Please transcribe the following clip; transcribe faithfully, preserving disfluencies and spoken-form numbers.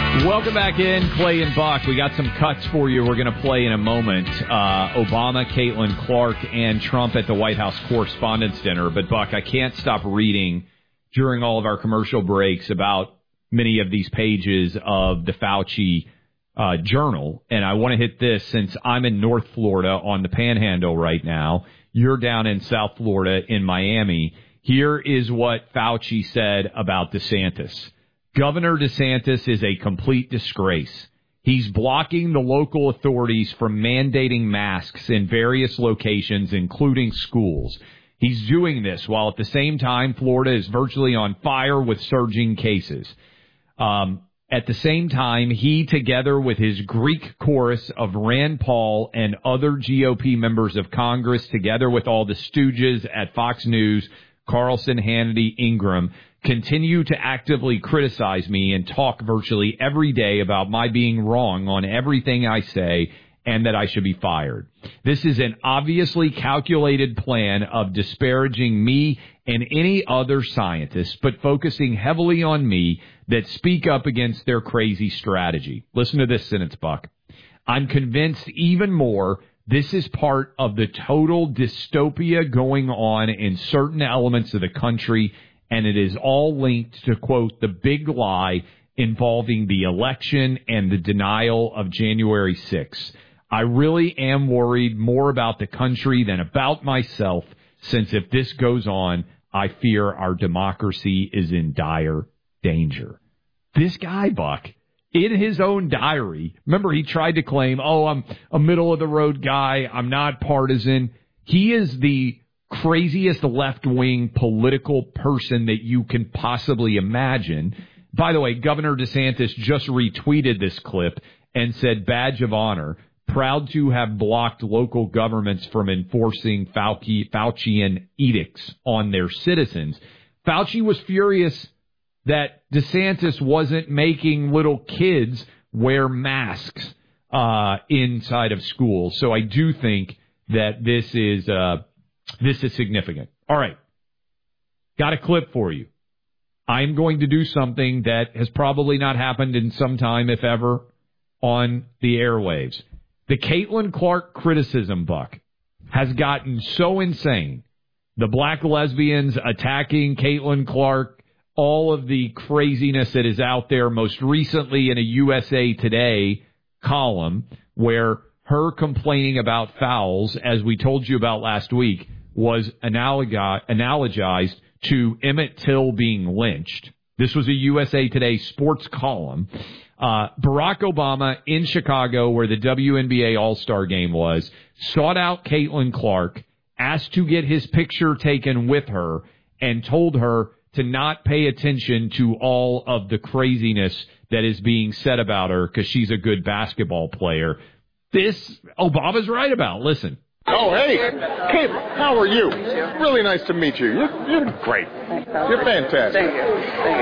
Welcome back in, Clay and Buck. We got some cuts for you we're going to play in a moment. Uh, Obama, Caitlin Clark, and Trump at the White House Correspondents' Dinner. But, Buck, I can't stop reading during all of our commercial breaks about many of these pages of the Fauci uh, journal. And I want to hit this since I'm in North Florida on the Panhandle right now. You're down in South Florida in Miami. Here is what Fauci said about DeSantis. Governor DeSantis is a complete disgrace. He's blocking the local authorities from mandating masks in various locations, including schools. He's doing this while at the same time Florida is virtually on fire with surging cases. Um, at the same time, he, together with his Greek chorus of Rand Paul and other G O P members of Congress, together with all the stooges at Fox News, Carlson, Hannity, Ingram, continue to actively criticize me and talk virtually every day about my being wrong on everything I say and that I should be fired. This is an obviously calculated plan of disparaging me and any other scientists, but focusing heavily on me that speak up against their crazy strategy. Listen to this sentence, Buck. I'm convinced even more this is part of the total dystopia going on in certain elements of the country, and it is all linked to, quote, the big lie involving the election and the denial of January sixth. I really am worried more about the country than about myself, since if this goes on, I fear our democracy is in dire danger. This guy, Buck, in his own diary, remember he tried to claim, oh, I'm a middle-of-the-road guy, I'm not partisan. He is the craziest left-wing political person that you can possibly imagine. By the way, Governor DeSantis just retweeted this clip and said, badge of honor, proud to have blocked local governments from enforcing Fauci, Faucian edicts on their citizens. Fauci was furious that DeSantis wasn't making little kids wear masks uh, inside of schools. So I do think that this is uh, this is significant. All right. Got a clip for you. I'm going to do something that has probably not happened in some time, if ever, on the airwaves. The Caitlin Clark criticism, Buck, has gotten so insane. The black lesbians attacking Caitlin Clark, all of the craziness that is out there, most recently in a U S A Today column where her complaining about fouls, as we told you about last week, was analogi- analogized to Emmett Till being lynched. This was a U S A Today sports column. Uh, Barack Obama in Chicago, where the W N B A All-Star Game was, sought out Caitlin Clark, asked to get his picture taken with her, and told her to not pay attention to all of the craziness that is being said about her because she's a good basketball player. This Obama's right about. Listen. Oh, hey. Caitlin, how are you? Really nice to meet you. You're, you're great. You're fantastic. Thank you. Thank you.